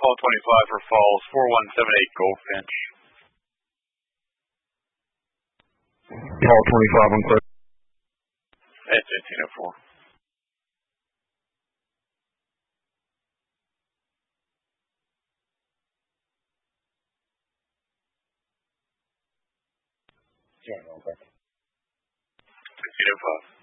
Call 25 for Falls, 4178 Goldfinch. Call 25 on clear. It's 1804. Yeah, okay. 1805.